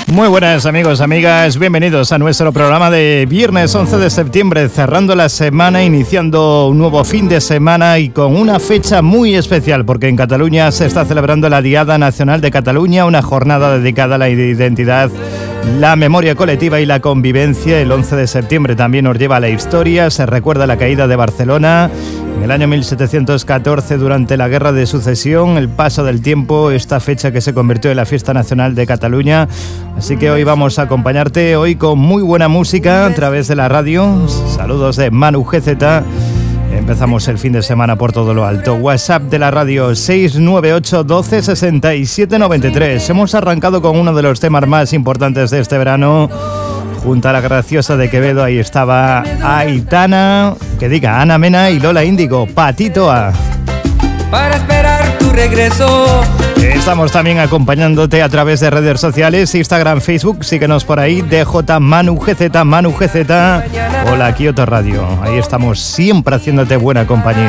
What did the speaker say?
Muy buenas amigos, amigas, bienvenidos a nuestro programa de viernes 11 de septiembre, cerrando la semana, iniciando un nuevo fin de semana y con una fecha muy especial, porque en Cataluña se está celebrando la Diada Nacional de Cataluña, una jornada dedicada a la identidad, la memoria colectiva y la convivencia. El 11 de septiembre también nos lleva a la historia, se recuerda la caída de Barcelona en el año 1714 durante la Guerra de Sucesión, el paso del tiempo, esta fecha que se convirtió en la Fiesta Nacional de Cataluña. Así que hoy vamos a acompañarte hoy con muy buena música a través de la radio. Saludos de Manu GZ. Empezamos el fin de semana por todo lo alto. WhatsApp de la radio 698 12 67 93. Hemos arrancado con uno de los temas más importantes de este verano. Junto a la graciosa de Quevedo, ahí estaba Aitana, que diga Ana Mena y Lola Índigo, Patito A. Para esperar tu regreso. Estamos también acompañándote a través de redes sociales, Instagram, Facebook, síguenos por ahí, DJ Manu GZ, Manu GZ, o la Kioto Radio. Ahí estamos siempre haciéndote buena compañía.